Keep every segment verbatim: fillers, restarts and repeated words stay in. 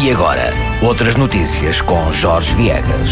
E agora, outras notícias com Jorge Viegas.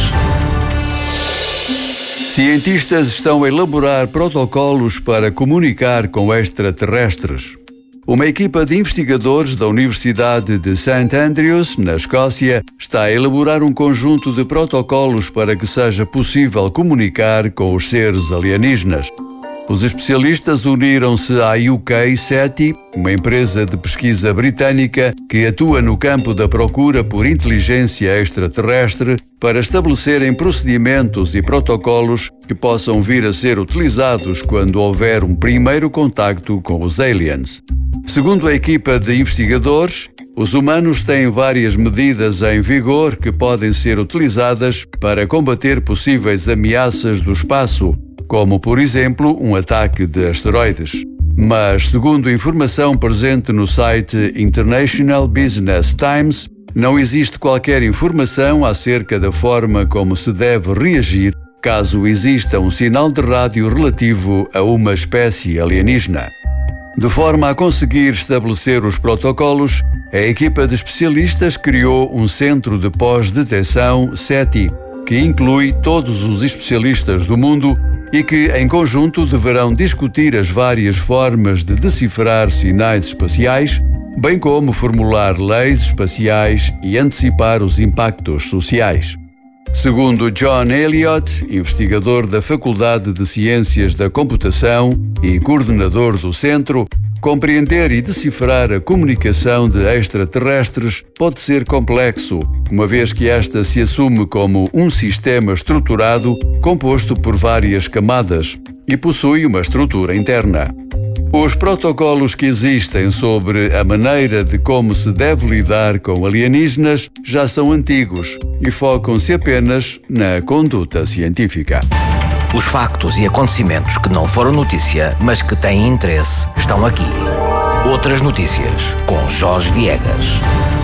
Cientistas estão a elaborar protocolos para comunicar com extraterrestres. Uma equipa de investigadores da Universidade de Saint Andrews, na Escócia, está a elaborar um conjunto de protocolos para que seja possível comunicar com os seres alienígenas. Os especialistas uniram-se à U K SETI, uma empresa de pesquisa britânica que atua no campo da procura por inteligência extraterrestre, para estabelecerem procedimentos e protocolos que possam vir a ser utilizados quando houver um primeiro contacto com os aliens. Segundo a equipa de investigadores, os humanos têm várias medidas em vigor que podem ser utilizadas para combater possíveis ameaças do espaço, como, por exemplo, um ataque de asteroides. Mas, segundo informação presente no site International Business Times, não existe qualquer informação acerca da forma como se deve reagir caso exista um sinal de rádio relativo a uma espécie alienígena. De forma a conseguir estabelecer os protocolos, a equipa de especialistas criou um centro de pós-detecção SETI, que inclui todos os especialistas do mundo e que, em conjunto, deverão discutir as várias formas de decifrar sinais espaciais, bem como formular leis espaciais e antecipar os impactos sociais. Segundo John Elliott, investigador da Faculdade de Ciências da Computação e coordenador do centro, compreender e decifrar a comunicação de extraterrestres pode ser complexo, uma vez que esta se assume como um sistema estruturado composto por várias camadas e possui uma estrutura interna. Os protocolos que existem sobre a maneira de como se deve lidar com alienígenas já são antigos e focam-se apenas na conduta científica. Os factos e acontecimentos que não foram notícia, mas que têm interesse, estão aqui. Outras notícias com Jorge Viegas.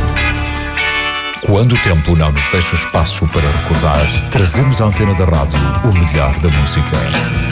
Quando o tempo não nos deixa espaço para recordar, trazemos à antena da rádio o melhor da música.